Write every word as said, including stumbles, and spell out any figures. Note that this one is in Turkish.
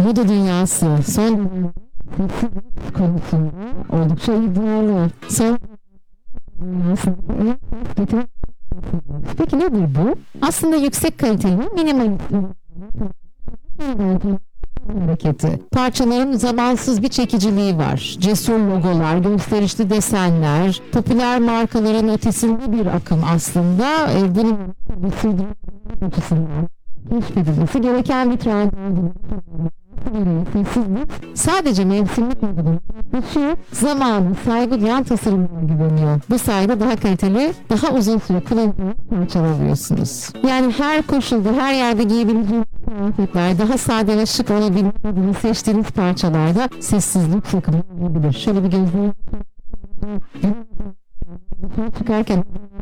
Moda dünyası son sessizlik konusunda oldukça iddialı. Son dünyasında peki nedir bu? Aslında yüksek kaliteli minimalist hareketi. Parçaların zamansız bir çekiciliği var. Cesur logolar, gösterişli desenler, popüler markaların ötesinde bir akım aslında. E, bunun açısından keşfedilmesi gereken bir trend. Sessizlik sadece mevsimlik modeli taşıyor, zamanı saygı duyan tasarımlar güveniyor. Bu sayede daha kaliteli, daha uzun süre kullanılan parçalar alıyorsunuz. Yani her koşulda, her yerde giyebileceğiniz kıyafetler, daha sade ve şık olabilmek adına seçtiğiniz parçalarda sessizlik takımı olabilir. Şöyle bir gözleyin çıkarken